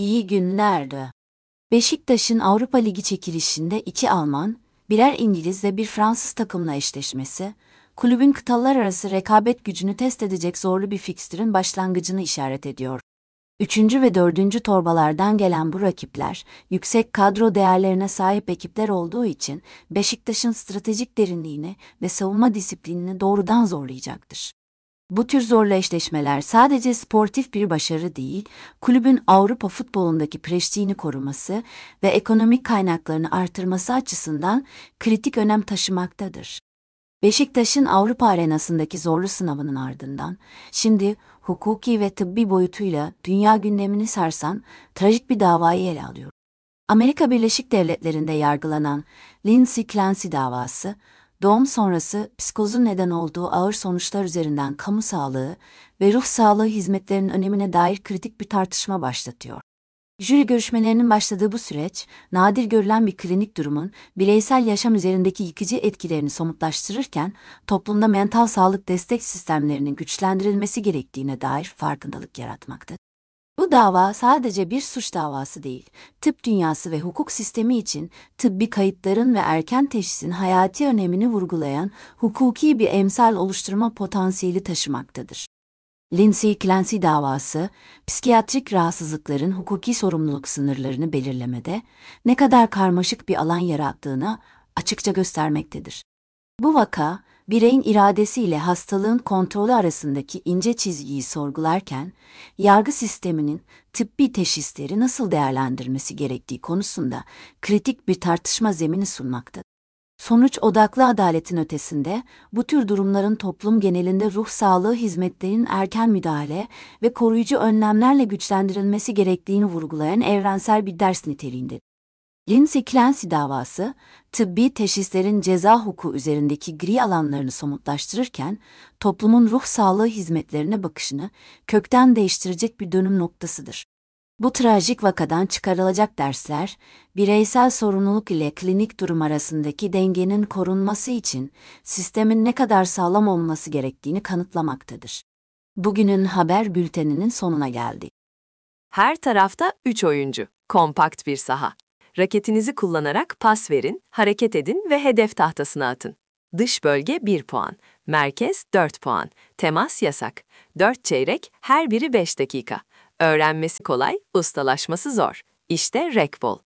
İyi günlerdi. Beşiktaş'ın Avrupa Ligi çekilişinde 2 Alman, birer İngiliz ve bir Fransız takımla eşleşmesi, kulübün kıtalar arası rekabet gücünü test edecek zorlu bir fikstürün başlangıcını işaret ediyor. 3. ve 4. torbalardan gelen bu rakipler, yüksek kadro değerlerine sahip ekipler olduğu için Beşiktaş'ın stratejik derinliğini ve savunma disiplinini doğrudan zorlayacaktır. Bu tür zorlu eşleşmeler sadece sportif bir başarı değil, kulübün Avrupa futbolundaki prestijini koruması ve ekonomik kaynaklarını artırması açısından kritik önem taşımaktadır. Beşiktaş'ın Avrupa arenasındaki zorlu sınavının ardından, şimdi hukuki ve tıbbi boyutuyla dünya gündemini sarsan trajik bir davayı ele alıyor. Amerika Birleşik Devletleri'nde yargılanan Lindsey Clancy davası, doğum sonrası psikozun neden olduğu ağır sonuçlar üzerinden kamu sağlığı ve ruh sağlığı hizmetlerinin önemine dair kritik bir tartışma başlatıyor. Jüri görüşmelerinin başladığı bu süreç, nadir görülen bir klinik durumun bireysel yaşam üzerindeki yıkıcı etkilerini somutlaştırırken, toplumda mental sağlık destek sistemlerinin güçlendirilmesi gerektiğine dair farkındalık yaratmaktadır. Bu dava sadece bir suç davası değil, tıp dünyası ve hukuk sistemi için tıbbi kayıtların ve erken teşhisin hayati önemini vurgulayan hukuki bir emsal oluşturma potansiyeli taşımaktadır. Lindsey Clancy davası, psikiyatrik rahatsızlıkların hukuki sorumluluk sınırlarını belirlemede ne kadar karmaşık bir alan yarattığını açıkça göstermektedir. Bu vaka, bireyin iradesiyle hastalığın kontrolü arasındaki ince çizgiyi sorgularken, yargı sisteminin tıbbi teşhisleri nasıl değerlendirmesi gerektiği konusunda kritik bir tartışma zemini sunmaktadır. Sonuç odaklı adaletin ötesinde, bu tür durumların toplum genelinde ruh sağlığı hizmetlerinin erken müdahale ve koruyucu önlemlerle güçlendirilmesi gerektiğini vurgulayan evrensel bir ders niteliğindedir. Lindsey Clancy davası, tıbbi teşhislerin ceza hukuku üzerindeki gri alanlarını somutlaştırırken, toplumun ruh sağlığı hizmetlerine bakışını kökten değiştirecek bir dönüm noktasıdır. Bu trajik vakadan çıkarılacak dersler, bireysel sorumluluk ile klinik durum arasındaki dengenin korunması için sistemin ne kadar sağlam olması gerektiğini kanıtlamaktadır. Bugünün haber bülteninin sonuna geldik. Her tarafta 3 oyuncu, kompakt bir saha. Raketinizi kullanarak pas verin, hareket edin ve hedef tahtasına atın. Dış bölge 1 puan, merkez 4 puan, temas yasak. 4 çeyrek, her biri 5 dakika. Öğrenmesi kolay, ustalaşması zor. İşte Rekbol.